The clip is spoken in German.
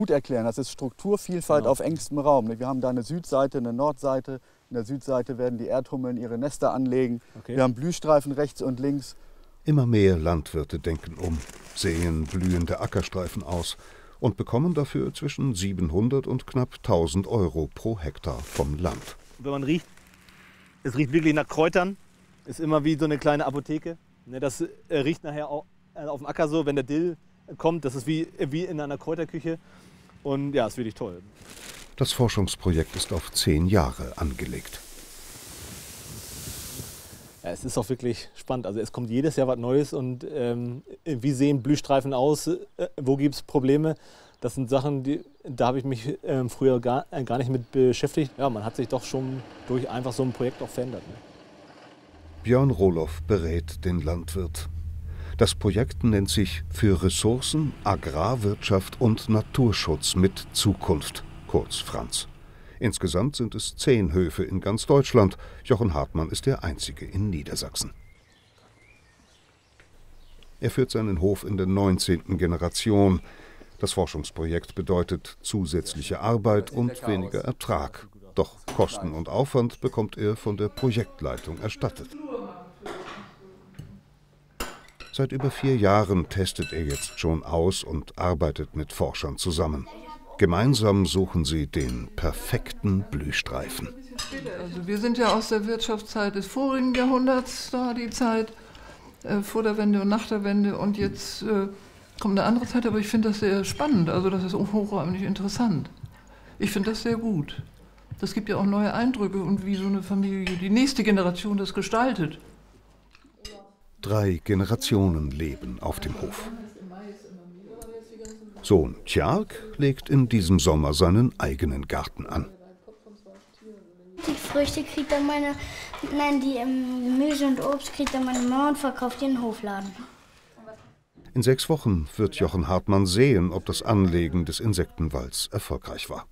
Gut erklären, das ist Strukturvielfalt auf engstem Raum. Wir haben da eine Südseite, eine Nordseite. In der Südseite werden die Erdhummeln ihre Nester anlegen. Okay. Wir haben Blühstreifen rechts und links. Immer mehr Landwirte denken um, säen blühende Ackerstreifen aus und bekommen dafür zwischen 700 und knapp 1000 € pro Hektar vom Land. Wenn man riecht, es riecht wirklich nach Kräutern. Ist immer wie so eine kleine Apotheke. Das riecht nachher auch auf dem Acker so, wenn der Dill kommt. Das ist wie in einer Kräuterküche. Und ja, ist wirklich toll. Das Forschungsprojekt ist auf 10 Jahre angelegt. Ja, es ist auch wirklich spannend. Also es kommt jedes Jahr was Neues und wie sehen Blühstreifen aus, wo gibt es Probleme. Das sind Sachen, da habe ich mich früher gar nicht mit beschäftigt. Ja, man hat sich doch schon durch einfach so ein Projekt auch verändert. Ne? Björn Rohloff berät den Landwirt. Das Projekt nennt sich Für Ressourcen, Agrarwirtschaft und Naturschutz mit Zukunft, kurz Franz. Insgesamt sind es 10 Höfe in ganz Deutschland. Jochen Hartmann ist der einzige in Niedersachsen. Er führt seinen Hof in der 19. Generation. Das Forschungsprojekt bedeutet zusätzliche Arbeit und weniger Ertrag. Doch Kosten und Aufwand bekommt er von der Projektleitung erstattet. Seit über 4 Jahren testet er jetzt schon aus und arbeitet mit Forschern zusammen. Gemeinsam suchen sie den perfekten Blühstreifen. Also wir sind ja aus der Wirtschaftszeit des vorigen Jahrhunderts, da die Zeit vor der Wende und nach der Wende. Und jetzt kommt eine andere Zeit, aber ich finde das sehr spannend. Also das ist hochräumlich interessant. Ich finde das sehr gut. Das gibt ja auch neue Eindrücke und wie so eine Familie, die nächste Generation das gestaltet. 3 Generationen leben auf dem Hof. Sohn Tjark legt in diesem Sommer seinen eigenen Garten an. Die Früchte kriegt dann die Gemüse und Obst kriegt dann meine Mama und verkauft die in den Hofladen. In 6 Wochen wird Jochen Hartmann sehen, ob das Anlegen des Insektenwalds erfolgreich war.